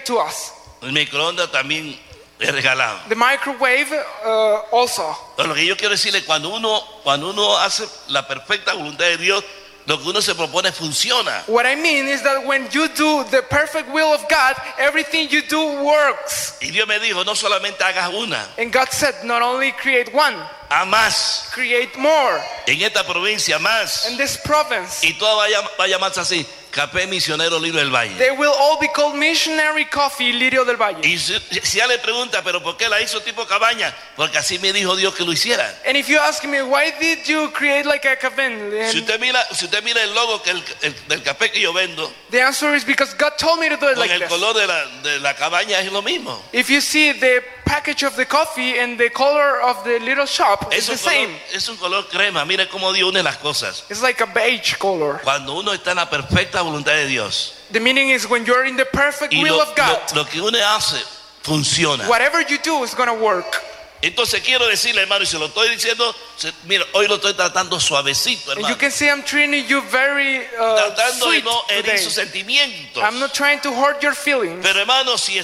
to us. El microondas también es regalado. The microwave also. Pero lo que yo quiero decirle, cuando uno hace la perfecta voluntad de Dios, lo que uno se propone funciona. What I mean is that when you do the perfect will of God, everything you do works. Y Dios me dijo, no solamente hagas una, And God said, not only create one, haz más. create more. En esta provincia más. In this province, Y todo va a llamarse así, Café Misionero Lirio del Valle. they will all be called Missionary Coffee Lirio del Valle. Y si ya le pregunta, pero ¿por qué la hizo tipo cabaña? Porque así me dijo Dios que lo hiciera. And if you ask me, why did you create like a cabin? Si usted mira el logo del café que yo vendo, The answer is because God told me to do it con like el this. color de la cabaña es lo mismo. If you see the package of the coffee and the color of the little shop, it's the same. Es un color crema. Mire cómo Dios une las cosas. It's like a beige color. Cuando uno está en la perfecta voluntad de Dios, The meaning is when you're in the perfect y will of God, lo que uno hace funciona. whatever you do is going to work. Entonces quiero decirle, hermano, y se lo estoy diciendo, mira, hoy lo estoy tratando suavecito, And you hermano, can see I'm treating you very tratando de sweet no herir today. sus sentimientos. I'm not trying to hurt your feelings. Pero hermano, si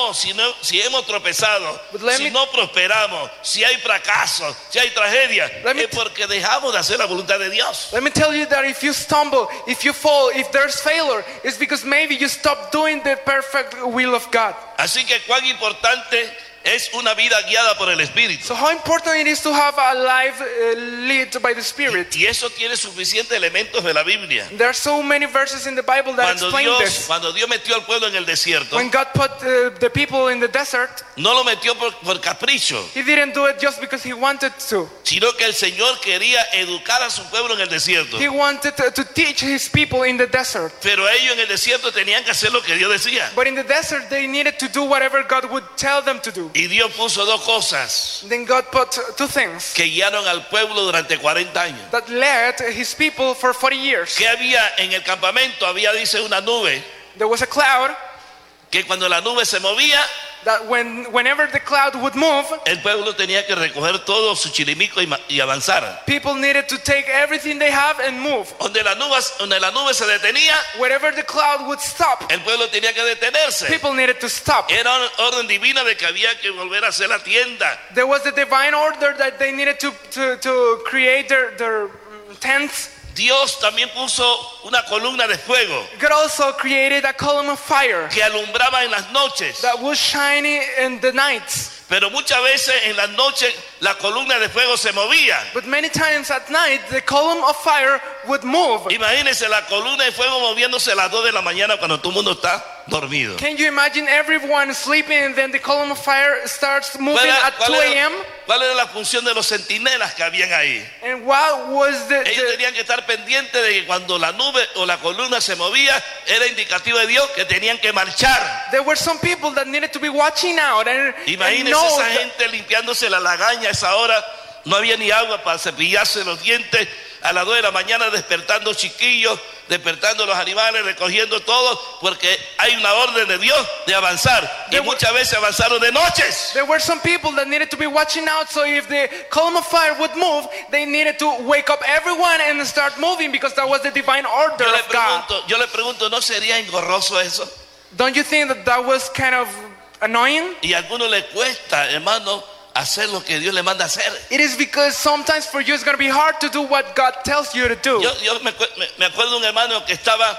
hemos tropezado, But let si me- no prosperamos, si hay fracasos, si hay tragedia, Let me- es porque dejamos de hacer la voluntad de Dios. Let me tell you that if you stumble, if you fall, if there's failure, it's because maybe you stopped doing the perfect will of God. Así que cuán importante es una vida guiada por el Espíritu. So how important it is to have a life led by the Spirit. Y eso tiene suficientes elementos de la Biblia. There are so many verses in the Bible that explain this. Cuando Dios metió al pueblo en el desierto, When God put the people in the desert, no lo metió por capricho, He didn't do it just because He wanted to. sino que el Señor quería educar a su pueblo en el desierto. He wanted to teach His people in the desert. Pero ellos en el desierto tenían que hacer lo que Dios decía. But in the desert, they needed to do whatever God would tell them to do. Y Dios puso dos cosas Then God put two things que guiaron al pueblo durante 40 años. that led His people for 40 years. ¿Qué había en el campamento? Había, dice, una nube, There was a cloud que cuando la nube se movía, that whenever the cloud would move, el pueblo tenía que recoger todo su chirimico y avanzar. people needed to take everything they have and move. Donde la nube se detenía, Wherever the cloud would stop, el pueblo tenía que detenerse. people needed to stop. Era orden divina de que había que volver a hacer la tienda. There was a divine order that they needed to create their tents. Dios también puso una columna de fuego God also created a column of fire que alumbraba en las noches. that was shining in the nights. Pero muchas veces en las noches la columna de fuego se movía. But many times at night, the column of fire would move. Imagínense la columna de fuego moviéndose a las 2 de la mañana cuando todo el mundo está dormido. Can you imagine everyone sleeping and then the column of fire starts moving at 2 a.m.? ¿Cuál era la función de los centinelas que habían ahí? And what was Ellos tenían que estar pendientes de que cuando la nube o la columna se movía, era indicativo de Dios que tenían que marchar. There were some people that needed to be watching out and Imagínense know esa that gente limpiándose la lagaña a esa hora. No había ni agua para cepillarse los dientes. A las 2 de la mañana despertando chiquillos, despertando los animales, recogiendo todo, porque hay una orden de Dios de avanzar. Y muchas veces avanzaron de noches. there were some people that needed to be watching out, so if the column of fire would move, they needed to wake up everyone and start moving because that was the divine order of God. Yo le pregunto, ¿no sería engorroso eso? Don't you think that was kind of annoying? Y a algunos les cuesta, hermano, hacer lo que Dios le manda hacer. It is because sometimes for you it's going to be hard to do what God tells you to do. Yo me acuerdo de un hermano que estaba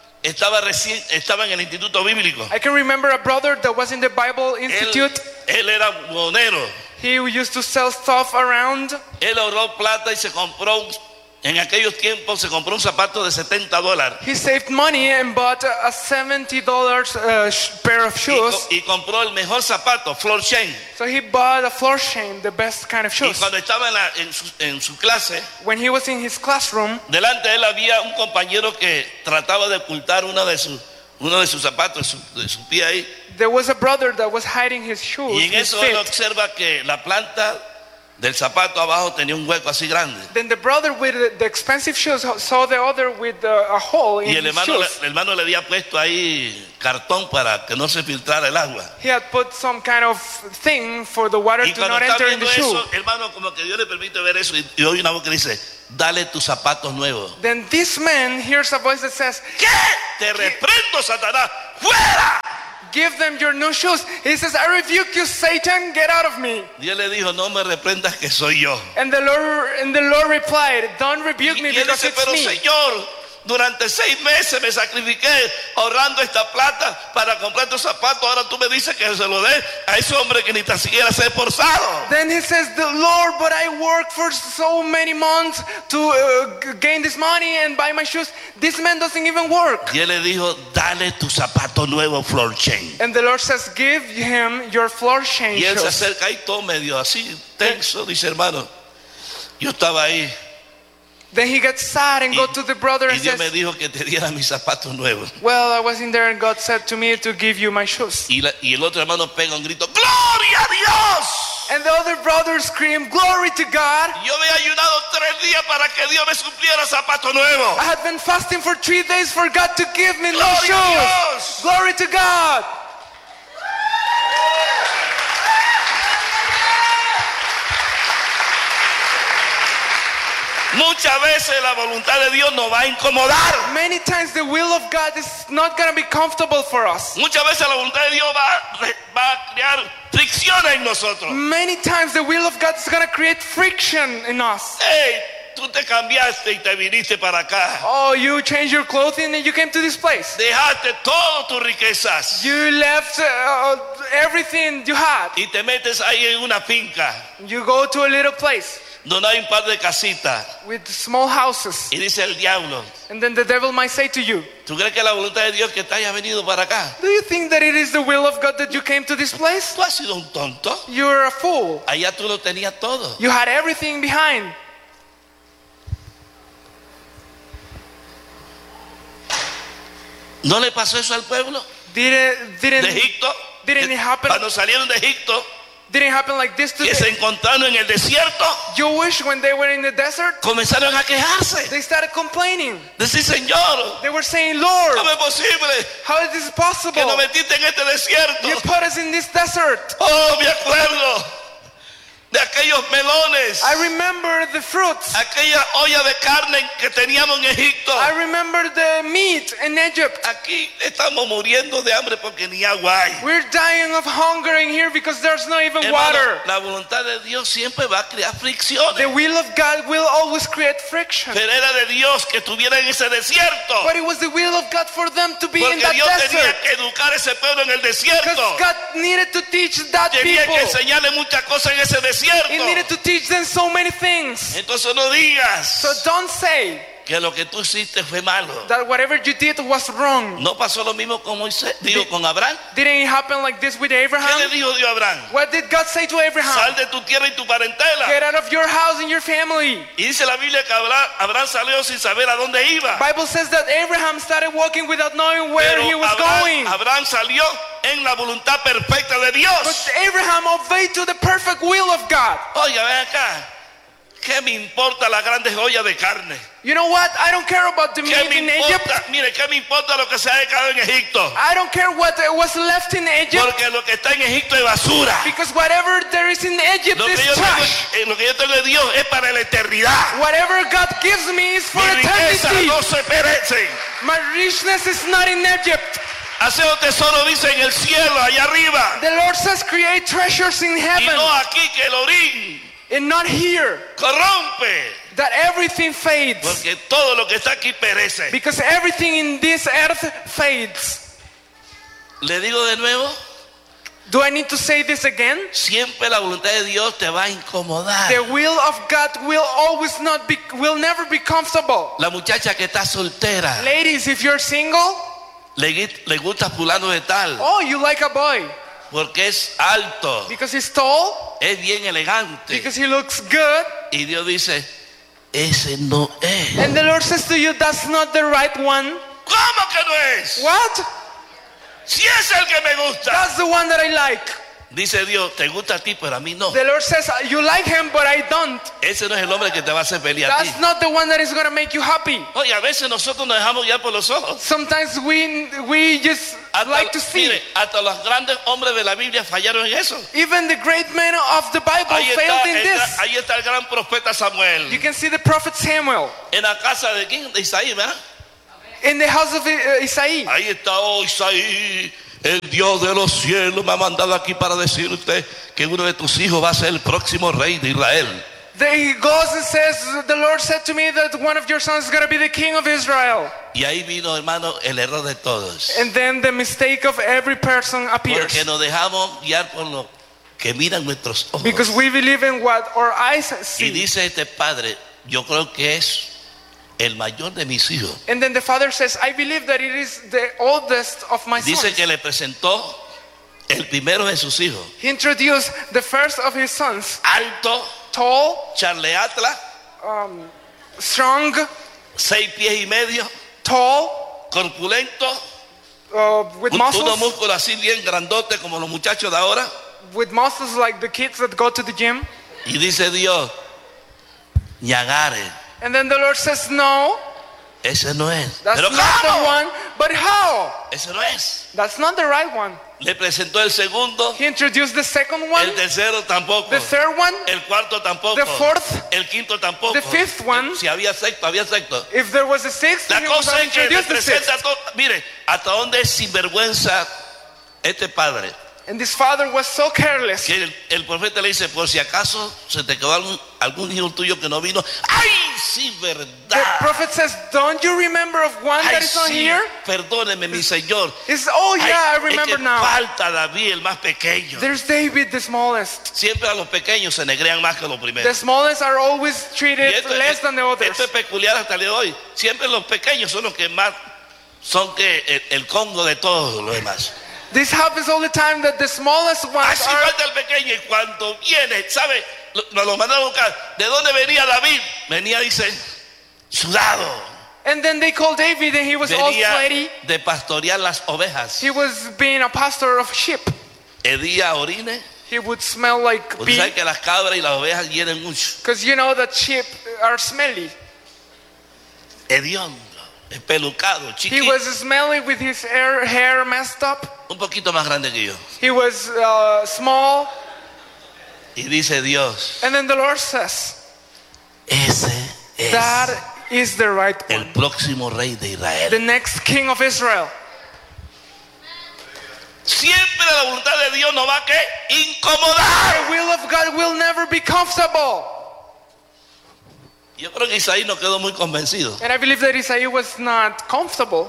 en el instituto bíblico. I can remember a brother that was in the Bible Institute. Él era monero. He used to sell stuff around. Él ahorró plata y en aquellos tiempos se compró un zapato de $70. He saved money and bought a $70 pair of shoes. Y compró el mejor zapato, floor shine. So he bought a floor shame, the best kind of Y shoes. cuando estaba en su clase, When he was in his classroom, delante de él había un compañero que trataba de ocultar uno de sus zapatos, de su pie ahí. there was a brother that was hiding his shoes, Y en his eso él feet. observa que la planta del zapato abajo tenía un hueco así grande. Then the brother with the expensive shoes saw the other with a hole in Y el his shoes. hermano le había puesto ahí cartón para que no se filtrara el agua. He had put some kind of thing for the water Y to cuando not está enter in viendo the shoe. eso, hermano, como que Dios le permite ver eso y oye una voz que dice, dale tus zapatos nuevos. Then this man hears a voice that says, ¿Qué? Te reprendo, Satanás, fuera. give them your new shoes. He says, I rebuke you, Satan, get out of me. Dios le dijo, no me reprendas que soy yo. And the Lord replied, don't rebuke me Y él because dice, it's pero me. Señor, durante 6 meses me sacrifiqué ahorrando esta plata para comprar estos zapatos. Ahora tú me dices que se lo dé a ese hombre que ni tan siquiera se ha esforzado. Then he says, the Lord, but I worked for so many months to gain this money and buy my shoes. This man doesn't even work. Y él le dijo, dale tu zapato nuevo, floor chain. And the Lord says, give him your floor change Y él se shoes. acerca y todo medio así, tenso, dice, hermano, yo estaba ahí Then he gets sad and go to the brother y and Dios me says, dijo que te diera mis zapatos nuevos. well, I was in there and God said to me to give you my shoes. Y el otro hermano pega un grito, ¡Gloria a Dios! And the other brother screamed, glory to God. Yo había ayunado 3 días para que Dios me supliera zapatos nuevos. I had been fasting for 3 days for God to give me new Gloria a shoes. Dios. Glory to God. Muchas veces la voluntad de Dios nos va a incomodar. Many times the will of God is not going to be comfortable for us. Muchas veces la voluntad de Dios va a crear fricciones en nosotros. Many times the will of God is going to create friction in us. Hey, tú te cambiaste y te viniste para acá. Oh, you changed your clothing and you came to this place. Dejaste todas tus riquezas You left everything you had. y te metes ahí en una finca You go to a little place donde hay un par de casitas with small houses. y dice el diablo, And then the devil might say to you, ¿tú crees que es la voluntad de Dios que te haya venido para acá? do you think that it is the will of God that you came to this place? Tú has sido un tonto. You're a fool. Allá tú lo tenías todo. You had everything behind. ¿No le pasó eso al pueblo Didn't de Egipto? didn't it happen? Cuando salieron de Egipto, Didn't happen like this to que se the encontraron en el desierto, Jewish when they were in the desert? comenzaron a quejarse. They started complaining. Decir, Señor, They were saying, Lord, ¿cómo es posible how is this que possible? nos metiste en este desierto? You put us in this desert. Oh, me acuerdo de aquellos melones, I remember the fruits. aquella olla de carne que teníamos en Egipto. I remember the meat in Egypt. Aquí estamos muriendo de hambre porque ni agua hay. We're dying of hunger in here because there's not even Hermano, water. la voluntad de Dios siempre va a crear fricciones. The will of God will always create friction. Pero era de Dios que estuviera en ese desierto. But it was the will of God for them to be in Porque that Dios tenía desert. que educar a ese pueblo en el desierto. Because God needed to teach that Tenía que people. enseñarle muchas cosas en ese desierto. He needed to teach them so many things. Entonces no digas So don't say que lo que tú hiciste fue malo. that whatever you did was wrong. No pasó lo mismo con Moisés, digo con Abraham. Didn't it happen like this with ¿Qué le Abraham? dijo Dios a Abraham? What did God say to Sal Abraham? de tu tierra y tu parentela. Get out of your house and your family. Y dice la Biblia que Abraham salió sin saber a dónde iba. Bible says that Abraham started walking without knowing where Pero he was going. Abraham salió en la voluntad perfecta de But Dios. Abraham obeyed to the perfect will of God. Oiga, ven acá. ¿Qué me importa la grande olla de carne? You know what? I don't care about the ¿Qué meat me in Egypt. importa? Mire, ¿qué me importa lo que se ha quedado en Egipto? I don't care what was left in Egypt. Porque lo que está en Egipto es basura. Because whatever there is in Egypt Lo que, is yo trash. tengo, lo que yo tengo de Dios es para la eternidad. Whatever God gives me is for Mi riqueza eternity. no se perece. My richness is not in Egypt. Haceo tesoro, dice, en el cielo, allá arriba. The Lord says create treasures in Y heaven no aquí, que el orín and not here. corrompe. That everything fades. Porque todo lo que está aquí perece. Because everything in this earth fades. Le digo de nuevo, Do I need to say this again? siempre la voluntad de Dios te va a incomodar. The will of God will never be comfortable. La muchacha que está soltera, Ladies, if you're single, le gusta fulano de tal, oh, you like a boy porque es alto, because he's tall, es bien elegante. because he looks good. Y Dios dice, ese no es. And the Lord says to you, that's not the right one. ¿Cómo que no es? What? Si es el que me gusta. That's the one that I like. Dice Dios, te gusta a ti, pero a mí no. The Lord says, you like him, but I don't. Ese no es el hombre que te va a hacer pelear a ti. That's not the one that is going to make you happy. Oye, a veces nosotros nos dejamos guiar por los ojos. Sometimes we just like to see. Mire, hasta los grandes hombres de la Biblia fallaron en eso. Even the great men of the Bible failed in this. Ahí está el gran profeta Samuel. You can see the prophet Samuel En la casa de quién? De Isaí, ¿verdad? in the house of Isaiah. Ahí está, oh Isaí, el Dios de los cielos me ha mandado aquí para decir usted que uno de tus hijos va a ser el próximo rey de Israel. He goes and says, the Lord said to me that one of your sons is going to be the king of Israel. Y ahí vino, hermano, el error de todos. And then the mistake of every person appears. Porque nos dejamos guiar por lo que miran nuestros ojos. Because we believe in what our eyes Y see. dice este padre, yo creo que es el mayor de mis hijos. And then the father says, I believe that it is the oldest of my Dice sons. que le presentó el primero de sus hijos. He introduced the first of his sons, Alto, tall, charleatla, strong, 6 pies y medio, tall, corpulento, with unos muscles, músculos así bien grandotes como los muchachos de ahora. with muscles like the kids that go to the gym. Y dice Dios, ñagare, And then the Lord says, no, ese no es. that's Pero not the ¿cómo? one. But how? Ese no es. That's not the right one. Le presentó el segundo, He introduced the second one, el tercero tampoco, the third one, el cuarto tampoco, the fourth, el quinto tampoco, the fifth one. Si había sexto, había sexto. if there was a sixth, La he was cosa es que le introduced the sixth. presenta todo. Mire, hasta dónde es sinvergüenza este padre. And this father was so careless. Que el profeta le dice, por si acaso se te quedó algún hijo tuyo que no vino. ¡Ay, sí, The verdad! prophet says, don't you remember of one ¡Ay, that is not sí! here? Perdóneme, mi señor. He says, oh Ay, yeah, I es remember que now. falta David, el más pequeño. There's David, the smallest. Siempre a los pequeños se negrean más que a los The primeros. smallest are always Y treated less than the others. esto es peculiar hasta el día de hoy. Siempre los pequeños son los que más son que el Congo de todos los demás. This happens all the time that the smallest ones Así are. falta el pequeño y cuando viene, ¿sabe? Nos lo mandaron a buscar. ¿De dónde venía David? Venía, dice, sudado. And then they called David and he was all Venía sweaty. de pastorear las ovejas. He was being a pastor of sheep. Hedía orine. He would smell like Usted pee. sabe que las cabras y las ovejas hieden mucho. Because you know that sheep are smelly. Hediondo, espelucado, He chiquito. was smelly with his hair messed up. Un poquito más grande que yo. He was small. Y dice Dios, And then the Lord says, ese es that is the right el one. próximo rey de Israel. The next king of Israel. Siempre la voluntad de Dios nos va a que incomodar. The will of God will never be comfortable. Yo creo que Isaí no quedó muy convencido. And I believe that Isaiah was not comfortable.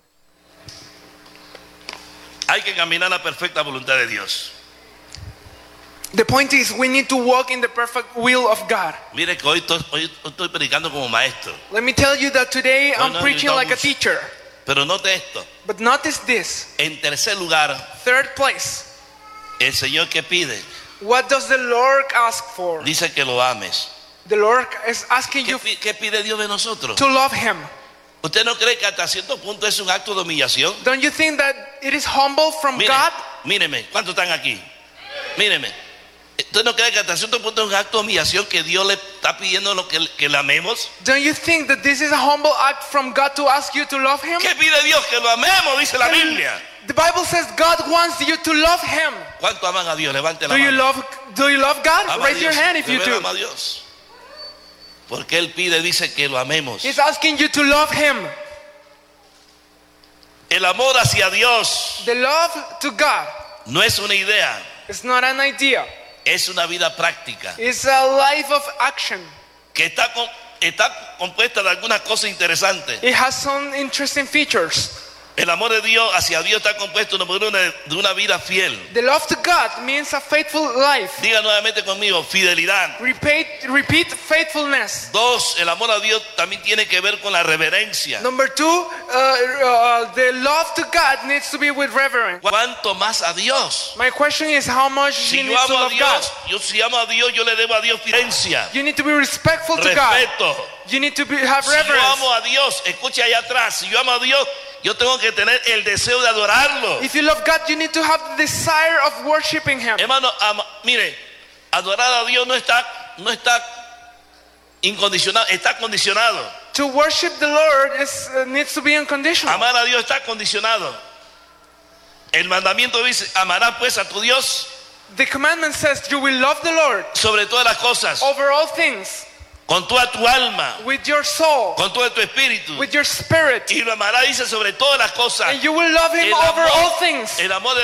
Hay que caminar la perfecta voluntad de Dios. The point is, we need to walk in the perfect will of God. Mire que hoy estoy predicando como maestro. Let me tell you that today I'm no, preaching no, like a no. teacher. Pero note esto. But notice this. En tercer lugar, Third place. el Señor que pide, What does the Lord ask for? dice que lo ames. The Lord is asking ¿Qué, you qué pide Dios de nosotros? to love Him. ¿Usted no cree que hasta cierto punto es un acto de humillación? Don't you think that it is humble from Mire, God? míreme, ¿cuántos están aquí? Míreme. ¿Usted no cree que hasta cierto punto es un acto de humillación que Dios le está pidiendo que le amemos? Don't you think that this is a humble act from God to ask you to love Him? ¿Qué pide Dios? Que lo amemos, dice la Biblia. The Bible says God wants you to love Him. ¿Cuánto aman a Dios? Levante la Do you mano. love God? Ama a Raise your Dios. hand if De you verdad do. ama a Dios. Porque Él pide, dice que lo amemos. He's asking you to love Him. El amor hacia Dios The love to God no es una idea, is not an idea. es una vida práctica It's a life of action. que está compuesta de algunas cosas interesantes. It has some interesting features. El amor de Dios hacia Dios está compuesto número uno de una vida fiel. The love to God means a faithful life. Diga nuevamente conmigo, fidelidad. Repeat faithfulness. Dos, el amor a Dios también tiene que ver con la reverencia. Number two, the love to God needs to be with reverence. ¿Cuánto más a Dios? My question is how much Si you yo need to amo a love God. Dios, si amo a Dios, yo le debo a Dios fidelidad, You need to be respectful to God. respeto. You need to have Si yo reverence. amo a Dios, escuche allá atrás, si yo amo a Dios, yo tengo que tener el deseo de adorarlo. If you love God, you need to have the desire of worshiping Him. Hermano, mire, adorar a Dios no está incondicionado, está condicionado. To worship the Lord needs to be unconditional. Amar a Dios está condicionado. El mandamiento dice, amarás pues a tu Dios The commandment says you will love the Lord sobre todas las cosas. over all things. con toda tu alma, with your soul, con todo tu espíritu. with your spirit, Y lo amará, dice, sobre todas las cosas. and you will love him El over amor- all things. El amor de